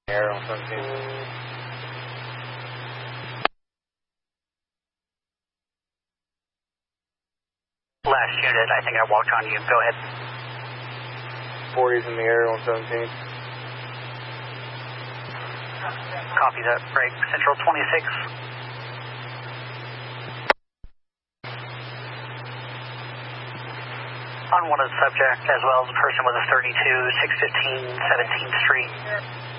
Air on 17. Last unit, I think I walked on you. Go ahead. 40's in the air on 17. Copy that. Break. Central 26. Unwanted subject as well as a person with a 32, 615 17th Street.